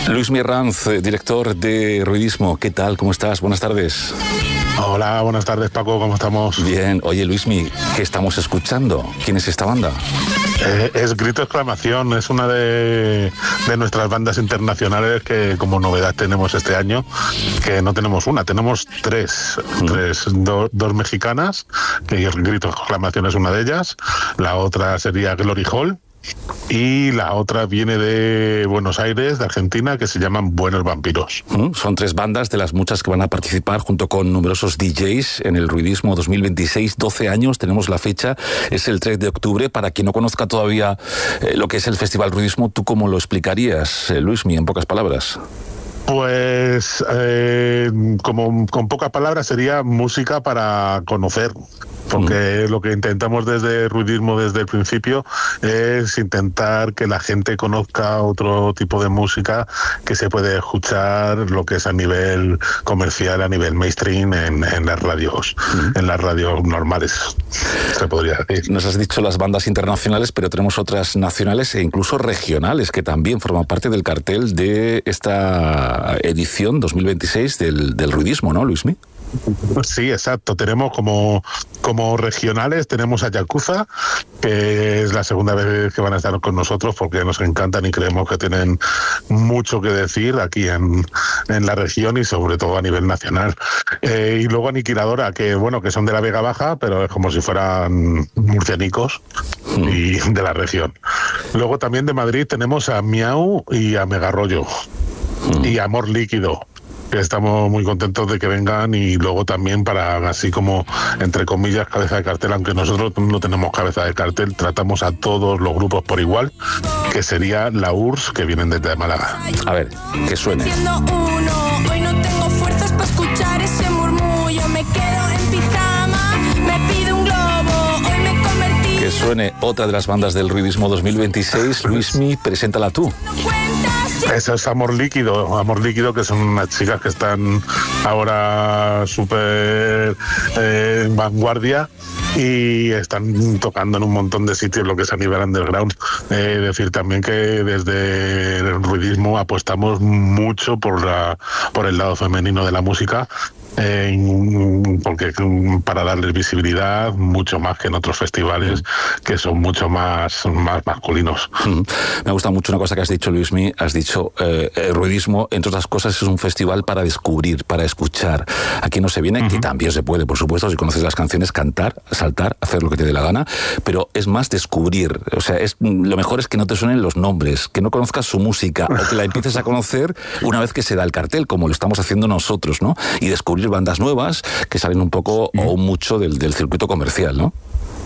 Luismi Herranz, director de Ruidismo, ¿qué tal? ¿Cómo estás? Buenas tardes. Hola, buenas tardes, Paco, ¿cómo estamos? Bien. Oye, Luismi, ¿qué estamos escuchando? ¿Quién es esta banda? Es Grito Exclamación, es una de nuestras bandas internacionales que como novedad tenemos este año, que no tenemos una, tenemos tres, dos mexicanas, que el Grito Exclamación es una de ellas, la otra sería Glory Hall, y la otra viene de Buenos Aires, de Argentina, que se llaman Buenos Vampiros. Son tres bandas de las muchas que van a participar junto con numerosos DJs en el Ruidismo 2026, 12 años, tenemos la fecha, es el 3 de octubre. Para quien no conozca todavía lo que es el Festival Ruidismo, ¿tú cómo lo explicarías, Luismi, en pocas palabras? Pues, como con pocas palabras, sería música para conocer, porque lo que intentamos desde Ruidismo, desde el principio, es intentar que la gente conozca otro tipo de música que se puede escuchar, lo que es a nivel comercial, a nivel mainstream, en las radios normales, se podría decir. Nos has dicho las bandas internacionales, pero tenemos otras nacionales e incluso regionales que también forman parte del cartel de esta edición 2026 del Ruidismo, ¿no, Luismi? Sí, exacto. Tenemos como regionales, tenemos a Yakuza, que es la segunda vez que van a estar con nosotros porque nos encantan y creemos que tienen mucho que decir aquí en la región y sobre todo a nivel nacional. Y luego Aniquiladora, que son de la Vega Baja, pero es como si fueran murcianicos y de la región. Luego también de Madrid tenemos a Miau y a Megarrollo y Amor Líquido. Estamos muy contentos de que vengan y luego también para, así como, entre comillas, cabeza de cartel, aunque nosotros no tenemos cabeza de cartel, tratamos a todos los grupos por igual, que sería la URSS, que vienen desde Málaga. A ver, que suene. Hoy no tengo fuerzas para escuchar ese murmullo, me quedo en pijama, me pido un globo, hoy me convertí... Que suene otra de las bandas del Ruidismo 2026, Luismi, preséntala tú. Eso es Amor Líquido, que son unas chicas que están ahora súper en vanguardia y están tocando en un montón de sitios, lo que es a nivel underground. Decir también que desde el Ruidismo apostamos mucho por el lado femenino de la música, porque para darles visibilidad mucho más que en otros festivales que son mucho más masculinos. Me gusta mucho una cosa que has dicho, Luismi. Has dicho el Ruidismo, entre otras cosas, es un festival para descubrir, para escuchar. Aquí no se viene, que también se puede, por supuesto, si conoces las canciones, cantar, saltar, hacer lo que te dé la gana, pero es más descubrir. O sea, lo mejor es que no te suenen los nombres, que no conozcas su música o que la empieces a conocer una vez que se da el cartel, como lo estamos haciendo nosotros, ¿no? Y descubrir bandas nuevas que salen un poco o mucho del circuito comercial, ¿no?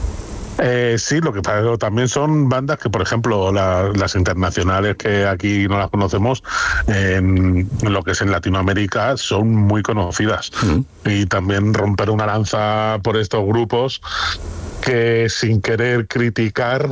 Sí, lo que pasa también son bandas que, por ejemplo, las internacionales que aquí no las conocemos, en lo que es en Latinoamérica, son muy conocidas. Y también romper una lanza por estos grupos que, sin querer criticar,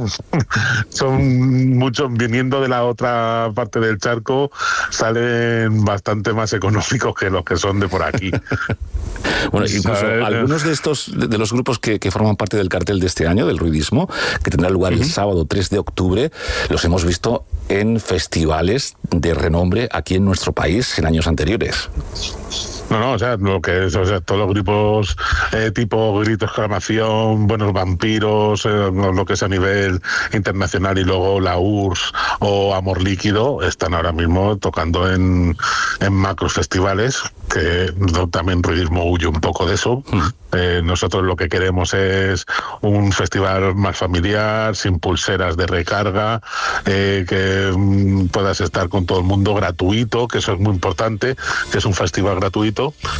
son muchos, viniendo de la otra parte del charco, salen bastante más económicos que los que son de por aquí. Bueno, incluso algunos de los grupos que forman parte del cartel de este año, del Ruidismo, que tendrá lugar el sábado 3 de octubre, los hemos visto en festivales de renombre aquí en nuestro país en años anteriores. No, o sea, todos los grupos tipo Grito Exclamación, Buenos Vampiros, lo que es a nivel internacional, y luego la URSS o Amor Líquido, están ahora mismo tocando en macros festivales, que también Ruidismo huye un poco de eso. Nosotros lo que queremos es un festival más familiar, sin pulseras de recarga, que puedas estar con todo el mundo, gratuito, que eso es muy importante, que es un festival gratuito.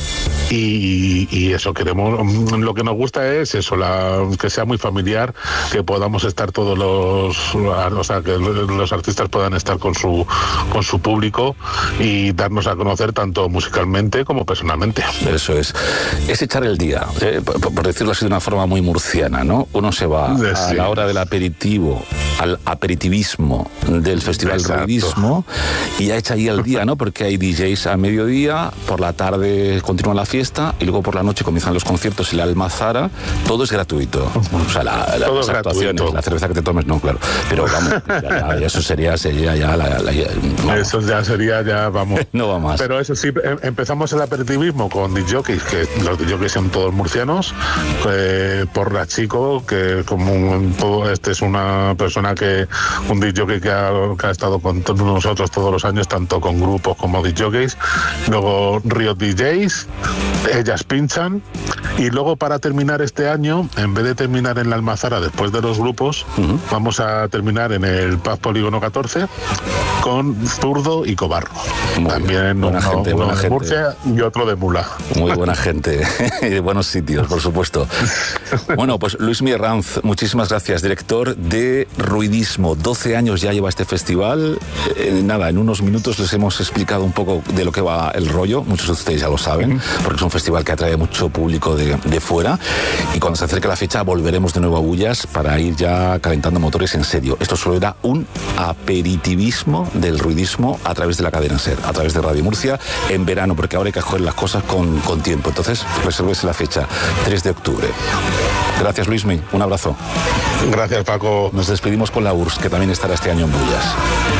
Y eso queremos. Lo que nos gusta es eso, que sea muy familiar, que podamos estar todos que los artistas puedan estar con su público y darnos a conocer tanto musicalmente como personalmente. Eso es echar el día, por decirlo así de una forma muy murciana, ¿no? Uno se va a la hora del aperitivo, al aperitivismo del Festival Ruidismo, y ya echa ahí el día, ¿no? Porque hay DJs a mediodía, por la tarde continúa la fiesta, fiesta y luego por la noche comienzan los conciertos y la Almazara, todo es gratuito. O sea, las actuaciones, la cerveza que te tomes, no, claro. Pero vamos, eso sería ya eso ya sería, vamos. No va más. Pero eso sí, empezamos el aperitivismo con discjockeys, que los disjockeys son todos murcianos. Porra Chico, que este es una persona un discjockey que ha estado con todos nosotros todos los años, tanto con grupos como discjockeys. Luego Riot DJs, ellas pinchan. Y luego, para terminar este año, en vez de terminar en la Almazara después de los grupos, vamos a terminar en el Paz Polígono 14 con Zurdo y Cobarro. Muy también buena gente, uno de Murcia y otro de Mula. Muy buena gente y de buenos sitios, por supuesto. Bueno, pues Luismi Herranz, muchísimas gracias, director de Ruidismo. 12 años ya lleva este festival. Nada, en unos minutos les hemos explicado un poco de lo que va el rollo. Muchos de ustedes ya lo saben, porque es un festival que atrae mucho público de fuera. Y cuando se acerque la fecha volveremos de nuevo a Bullas para ir ya calentando motores en serio. Esto solo era un aperitivismo del ruidismo a través de la cadena SER, a través de Radio Murcia, en verano, porque ahora hay que coger las cosas con tiempo. Entonces, resérvese la fecha, 3 de octubre. Gracias, Luismi. Un abrazo. Gracias, Paco. Nos despedimos con la URSS, que también estará este año en Bullas.